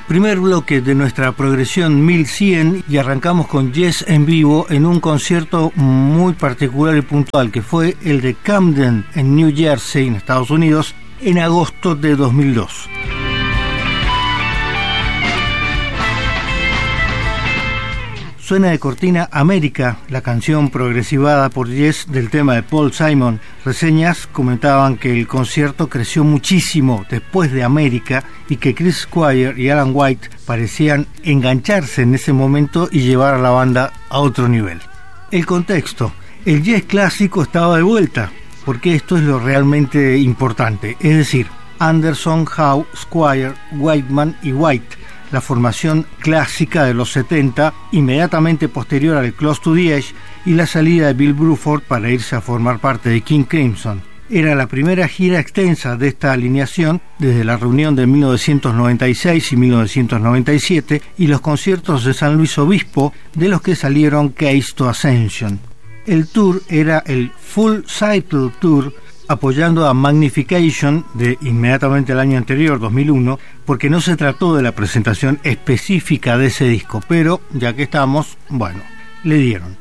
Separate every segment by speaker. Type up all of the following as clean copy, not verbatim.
Speaker 1: Primer bloque de nuestra progresión 1100 y arrancamos con Yes en vivo en un concierto muy particular y puntual que fue el de Camden en New Jersey, en Estados Unidos, en agosto de 2002. Suena de cortina América, la canción progresivada por Yes del tema de Paul Simon. Reseñas comentaban que el concierto creció muchísimo después de América y que Chris Squire y Alan White parecían engancharse en ese momento y llevar a la banda a otro nivel. El contexto: el Yes clásico estaba de vuelta, porque esto es lo realmente importante, es decir, Anderson, Howe, Squire, Wakeman y White, la formación clásica de los 70, inmediatamente posterior al Close to the Edge y la salida de Bill Bruford para irse a formar parte de King Crimson. Era la primera gira extensa de esta alineación desde la reunión de 1996 y 1997 y los conciertos de San Luis Obispo, de los que salieron Case to Ascension. El tour era el Full Cycle Tour, apoyando a Magnification de inmediatamente el año anterior, 2001, porque no se trató de la presentación específica de ese disco, pero ya que estamos, bueno, le dieron.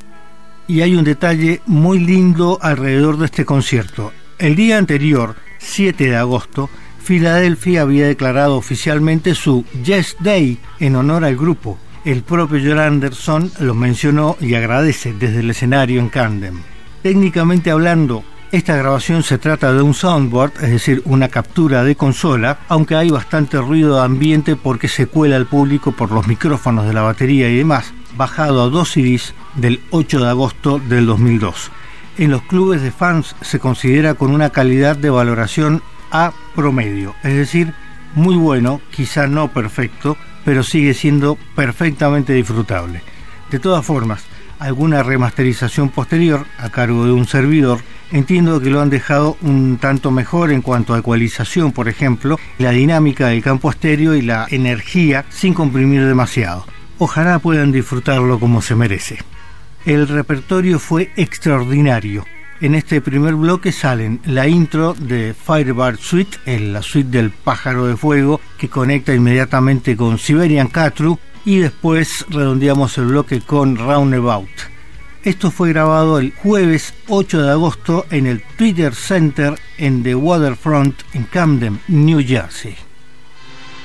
Speaker 1: Y hay un detalle muy lindo alrededor de este concierto. El día anterior, 7 de agosto, Filadelfia había declarado oficialmente su Yes Day en honor al grupo. El propio John Anderson lo mencionó y agradece desde el escenario en Camden. Técnicamente hablando, esta grabación se trata de un soundboard, es decir, una captura de consola, aunque hay bastante ruido de ambiente porque se cuela al público por los micrófonos de la batería y demás, bajado a 2 CDs del 8 de agosto del 2002. En los clubes de fans se considera con una calidad de valoración A promedio, es decir, muy bueno, quizá no perfecto, pero sigue siendo perfectamente disfrutable. De todas formas, alguna remasterización posterior, a cargo de un servidor, entiendo que lo han dejado un tanto mejor en cuanto a ecualización, por ejemplo, la dinámica del campo estéreo y la energía sin comprimir demasiado. Ojalá puedan disfrutarlo como se merece. El repertorio fue extraordinario. En este primer bloque salen la intro de Firebird Suite, la suite del pájaro de fuego que conecta inmediatamente con Siberian Catru, y después redondeamos el bloque con Roundabout. Esto fue grabado el jueves 8 de agosto en el Twitter Center en The Waterfront en Camden, New Jersey.